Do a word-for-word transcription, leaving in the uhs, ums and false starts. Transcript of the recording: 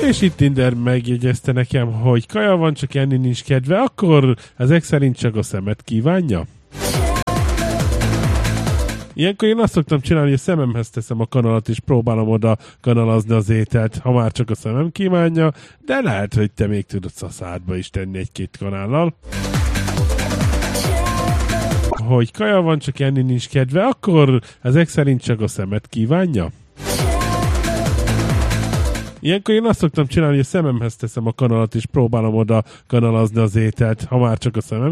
És itt Tinder megjegyezte nekem, hogy kaja van, csak enni nincs kedve, akkor ezek szerint csak a szemet kívánja. Ilyenkor én azt szoktam csinálni, hogy a szememhez teszem a kanalat, és próbálom oda kanalazni az ételt, ha már csak a szemem kívánja, de lehet, hogy te még tudod a szádba is tenni egy-két kanállal. Hogy kaja van, csak enni nincs kedve, akkor ezek szerint csak a szemet kívánja. Ilyenkor én azt szoktam csinálni, hogy a szememhez teszem a kanalat, és próbálom oda kanalazni az ételt, ha már csak a szemem